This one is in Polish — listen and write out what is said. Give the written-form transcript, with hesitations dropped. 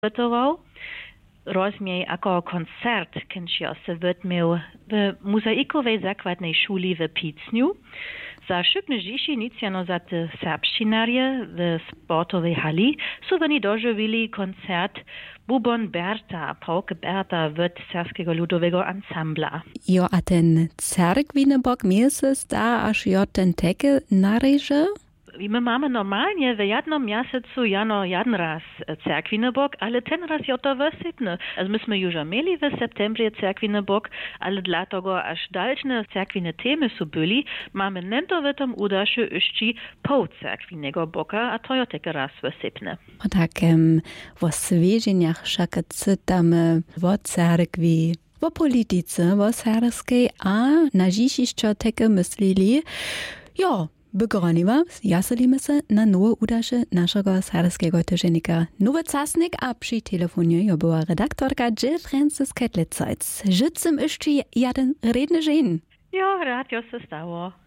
gotował. Rozmiej ako koncert, kenčio se wytmił w muzaikowej zakładnej szuli w Picniu. Za szybny dziś inicjano za te serbszcinarie w sportowej hali są oni dożywili koncert Bubon Berta, Pauke Berta w Serbskiego Ludowego Ansambla. Jo, a ten cerkwiny bok mir se zda, aż jo ten tekel nareže? My mamy normalnie w jednym miesiącu jano jeden raz cerkwiny bok, ale ten raz jo to wysypne. Also myśmy już mieli w septembrze cerkwiny bok, ale dlatego aż dalsze cerkwine temy są byli, mamy nento w tym udaszy jeszcze pół cerkwinego boka, a to jo tylko raz wysypne. O takem w oswieżeniach wszak cytamy w cerkwi, w polityce, w serbskiej, a na dzisiejsze takie myśleli, jo, Begroniwa, jaselimy se na nowe udasze naszego serbskiego tygodnika Nowy Czasnik, a przy telefonie była redaktorka Jill Francis Ketlitz. Życem jeszcze jeden redny dzień. Ja, rad jo se stało.